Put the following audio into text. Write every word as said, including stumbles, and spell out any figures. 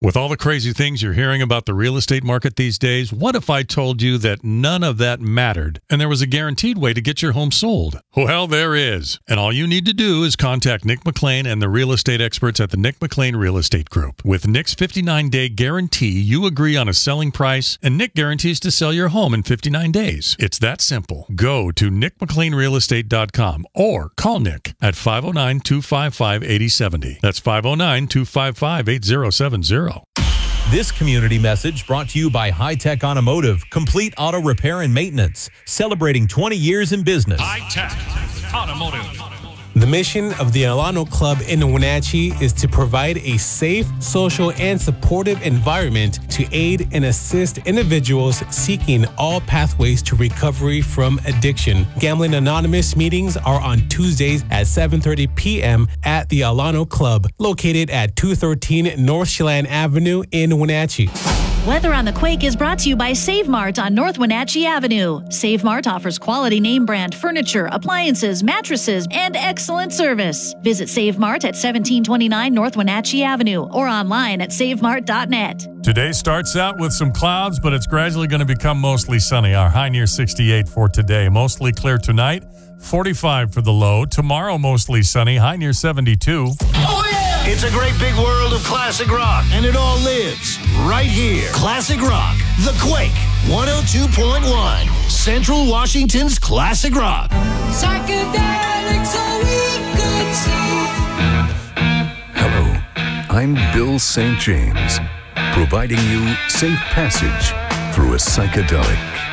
With all the crazy things you're hearing about the real estate market these days, what if I told you that none of that mattered and there was a guaranteed way to get your home sold? Well, there is. And all you need to do is contact Nick McLean and the real estate experts at the Nick McLean Real Estate Group. With Nick's fifty-nine day guarantee, you agree on a selling price, and Nick guarantees to sell your home in fifty-nine days. It's that simple. Go to nick mclean real estate dot com or call Nick at five oh nine, two five five, eight oh seven oh. That's five oh nine, two five five, eight oh seven oh. This community message brought to you by High Tech Automotive, complete auto repair and maintenance, celebrating twenty years in business. High Tech Automotive. The mission of the Alano Club in Wenatchee is to provide a safe, social, and supportive environment to aid and assist individuals seeking all pathways to recovery from addiction. Gambling Anonymous meetings are on Tuesdays at seven thirty p.m. at the Alano Club, located at two thirteen North Chelan Avenue in Wenatchee. Weather on the Quake is brought to you by Save Mart on North Wenatchee Avenue. Save Mart offers quality name brand furniture, appliances, mattresses, and excellent service. Visit Save Mart at seventeen twenty-nine North Wenatchee Avenue or online at save mart dot net. Today starts out with some clouds, but it's gradually going to become mostly sunny. Our high near sixty-eight for today. Mostly clear tonight, forty-five for the low. Tomorrow, mostly sunny, high near seventy-two. Oh, yeah! It's a great big world of classic rock, and it all lives right here. Classic Rock, The Quake, one oh two point one, Central Washington's Classic Rock. Psychedelics so we could see. Hello, I'm Bill Saint James, providing you safe passage through a psychedelic.